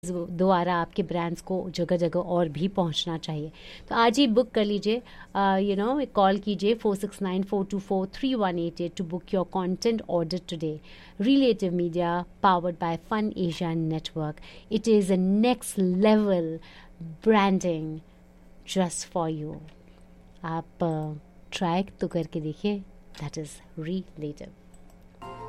द्वारा आपके ब्रांड्स को जगह जगह और भी पहुंचना चाहिए। तो आज ही बुक कर लीजिए, कॉल कीजिए 4694243188 to book your content order today. Relative media powered by fun Asia network, it is a next level branding just for you. आप ट्राई तो करके देखिए, दैट इज़ रिलेटिव।